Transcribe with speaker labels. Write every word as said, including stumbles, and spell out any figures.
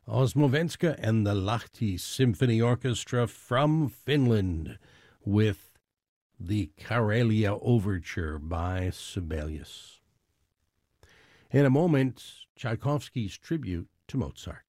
Speaker 1: Osmovenska and the Lahti Symphony Orchestra from Finland with the Karelia Overture by Sibelius. In a moment, Tchaikovsky's tribute to Mozart.